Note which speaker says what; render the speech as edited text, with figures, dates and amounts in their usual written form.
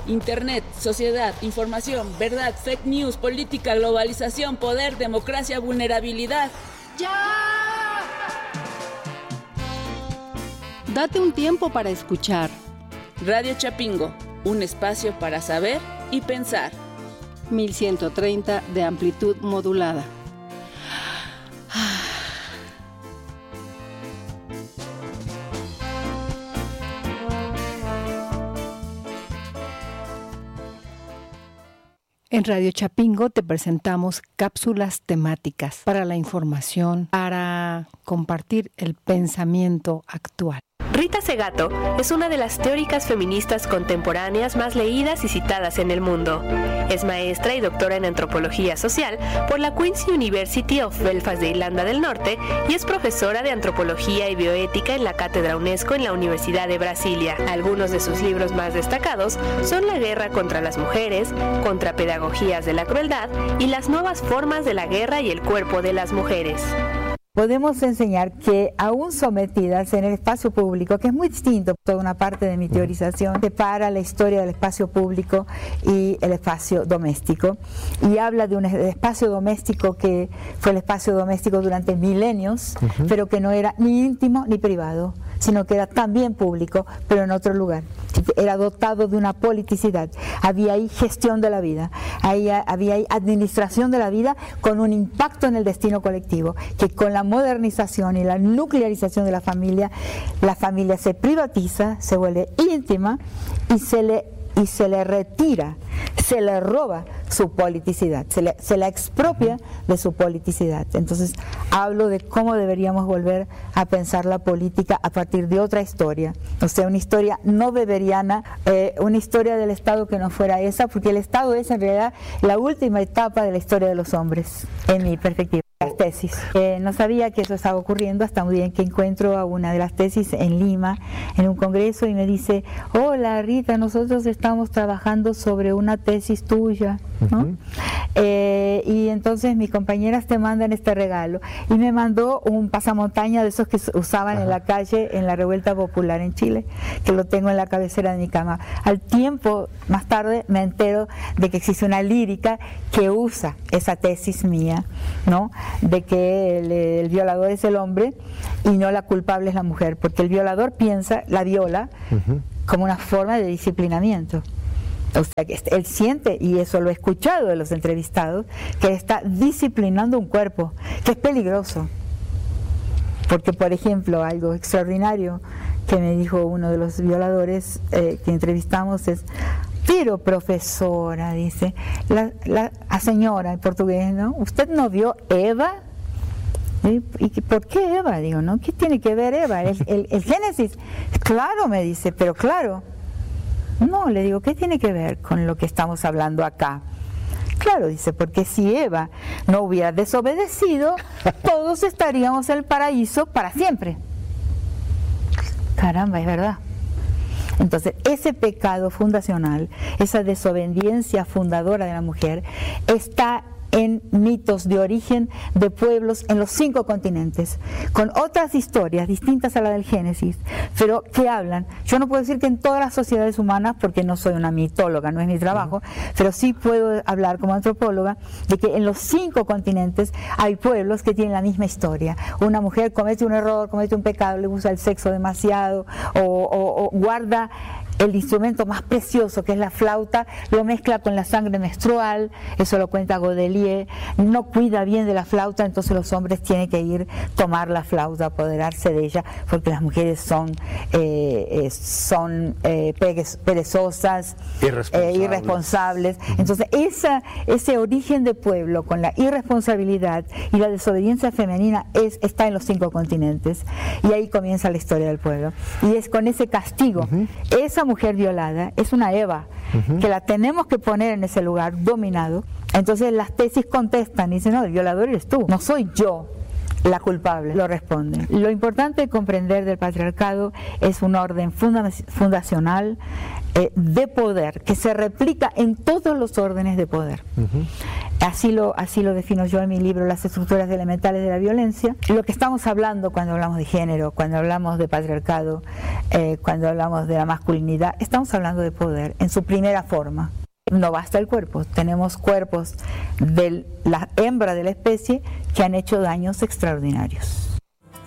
Speaker 1: Internet, sociedad, información, verdad, fake news, política, globalización, poder, democracia, vulnerabilidad. ¡Ya!
Speaker 2: Date un tiempo para escuchar.
Speaker 1: Radio Chapingo, un espacio para saber y pensar.
Speaker 2: 1130 de amplitud modulada. En Radio Chapingo te presentamos cápsulas temáticas para la información, para compartir el pensamiento actual.
Speaker 3: Rita Segato es una de las teóricas feministas contemporáneas más leídas y citadas en el mundo. Es maestra y doctora en antropología social por la Queen's University of Belfast de Irlanda del Norte y es profesora de antropología y bioética en la Cátedra UNESCO en la Universidad de Brasilia. Algunos de sus libros más destacados son La guerra contra las mujeres, Contrapedagogías de la crueldad y Las nuevas formas de la guerra y el cuerpo de las mujeres.
Speaker 4: Podemos enseñar que aún sometidas en el espacio público, que es muy distinto, toda una parte de mi teorización separa la historia del espacio público y el espacio doméstico, y habla de un espacio doméstico que fue el espacio doméstico durante milenios, pero que no era ni íntimo ni privado, sino que era también público, pero en otro lugar. Era dotado de una politicidad. Había ahí gestión de la vida, había ahí administración de la vida con un impacto en el destino colectivo, que con la modernización y la nuclearización de la familia se privatiza, se vuelve íntima y se le retira, se le roba su politicidad, se la expropia de su politicidad. Entonces hablo de cómo deberíamos volver a pensar la política a partir de otra historia, o sea, una historia no weberiana, una historia del Estado que no fuera esa, porque el Estado es en realidad la última etapa de la historia de los hombres, en mi perspectiva. Las tesis. No sabía que eso estaba ocurriendo hasta un día en que encuentro a una de las tesis en Lima, en un congreso, y me dice: hola Rita, nosotros estamos trabajando sobre una tesis tuya, ¿no? Y entonces mis compañeras te mandan este regalo, y me mandó un pasamontaña de esos que usaban en la calle en la revuelta popular en Chile, que lo tengo en la cabecera de mi cama. Al tiempo, más tarde, me entero de que existe una lírica que usa esa tesis mía, ¿no? De que el violador es el hombre y no la culpable es la mujer, porque el violador la viola como una forma de disciplinamiento. O sea, que él siente, y eso lo he escuchado de los entrevistados, que está disciplinando un cuerpo, que es peligroso. Porque, por ejemplo, algo extraordinario que me dijo uno de los violadores que entrevistamos es: pero profesora, dice, la señora en portugués, ¿no? ¿Usted no vio Eva? ¿Y por qué Eva? Digo, ¿no? ¿Qué tiene que ver Eva? El Génesis. Claro, me dice, pero claro. No, le digo, ¿qué tiene que ver con lo que estamos hablando acá? Claro, dice, porque si Eva no hubiera desobedecido, todos estaríamos en el paraíso para siempre. Caramba, es verdad. Entonces, ese pecado fundacional, esa desobediencia fundadora de la mujer, está en mitos de origen de pueblos en los 5 continentes, con otras historias distintas a la del Génesis, pero que hablan. Yo no puedo decir que en todas las sociedades humanas, porque no soy una mitóloga, no es mi trabajo, pero sí puedo hablar como antropóloga de que en los 5 continentes hay pueblos que tienen la misma historia. Una mujer comete un error, comete un pecado, le gusta el sexo demasiado, o guarda el instrumento más precioso, que es la flauta, lo mezcla con la sangre menstrual, eso lo cuenta Godelier, no cuida bien de la flauta, entonces los hombres tienen que ir tomar la flauta, apoderarse de ella, porque las mujeres son perezosas, irresponsables. Entonces ese origen de pueblo con la irresponsabilidad y la desobediencia femenina está en los 5 continentes, y ahí comienza la historia del pueblo, y es con ese castigo. Esa mujer violada es una Eva, que la tenemos que poner en ese lugar dominado. Entonces las tesis contestan y dicen: no, el violador eres tú, no soy yo la culpable, lo responden. Lo importante de comprender del patriarcado es un orden fundacional de poder que se replica en todos los órdenes de poder. Así lo defino yo en mi libro, Las estructuras elementales de la violencia. Lo que estamos hablando cuando hablamos de género, cuando hablamos de patriarcado, cuando hablamos de la masculinidad, estamos hablando de poder en su primera forma. No basta el cuerpo, tenemos cuerpos de la hembra de la especie que han hecho daños extraordinarios.